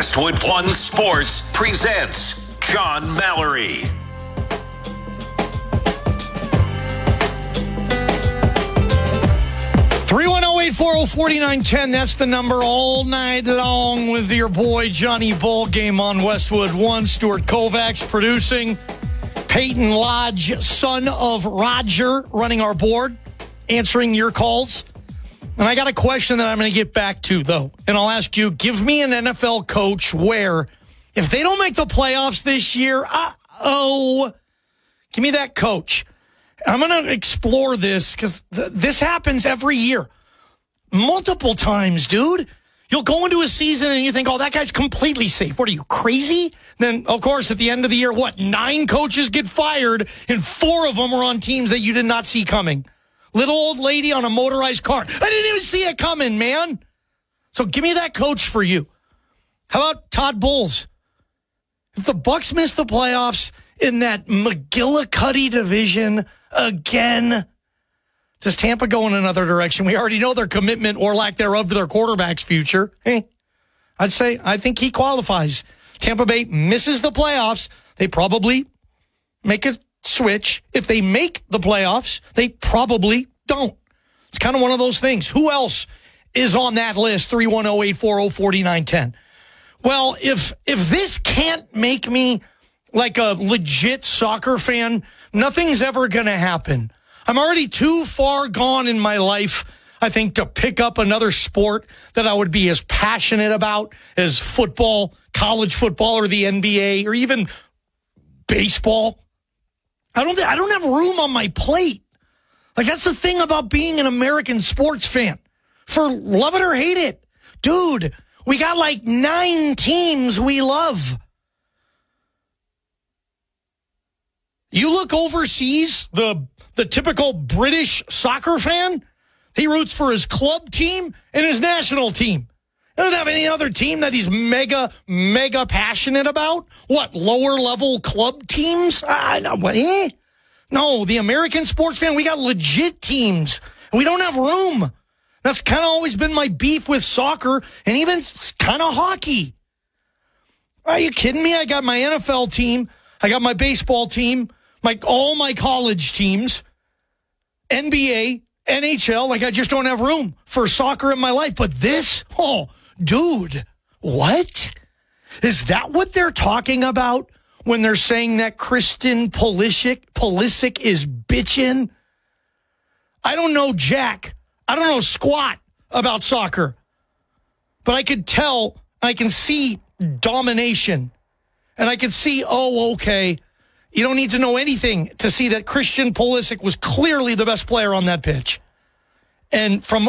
Westwood One Sports presents John Mallory. (310-840-4910). That's the number all night long with your boy Johnny Ball Game on Westwood One. Stuart Kovacs producing. Peyton Lodge, son of Roger, running our board, answering your calls. And I got a question that I'm going to get back to, though. And I'll ask you, give me an NFL coach where, if they don't make the playoffs this year, give me that coach. I'm going to explore this because this happens every year. Multiple times, dude. You'll go into a season and you think, oh, that guy's completely safe. What are you, crazy? Then, of course, at the end of the year, 9 coaches get fired and 4 of them are on teams that you did not see coming. Little old lady on a motorized car. I didn't even see it coming, man. So give me that coach for you. How about Todd Bowles? If the Bucs miss the playoffs in that McGillicuddy division again, does Tampa go in another direction? We already know their commitment or lack thereof to their quarterback's future. I think he qualifies. Tampa Bay misses the playoffs. They probably make a switch. If they make the playoffs, they probably don't. It's kind of one of those things. Who else is on that list? 310-840-4910. Well, if this can't make me like a legit soccer fan, nothing's ever going to happen. I'm already too far gone in my life, I think, to pick up another sport that I would be as passionate about as football, college football, or the NBA, or even baseball. I don't have room on my plate. Like, that's the thing about being an American sports fan. For love it or hate it, dude, we got like 9 teams we love. You look overseas, the typical British soccer fan, he roots for his club team and his national team. He doesn't have any other team that he's mega passionate about. What, lower level club teams? No, the American sports fan, we got legit teams. And we don't have room. That's kind of always been my beef with soccer and even kind of hockey. Are you kidding me? I got my NFL team. I got my baseball team. All my college teams. NBA, NHL, I just don't have room for soccer in my life. But this, dude, what? Is that what they're talking about when they're saying that Christian Pulisic is bitching? I don't know jack. I don't know squat about soccer. But I could tell, I can see domination. And I can see, okay, you don't need to know anything to see that Christian Pulisic was clearly the best player on that pitch. And from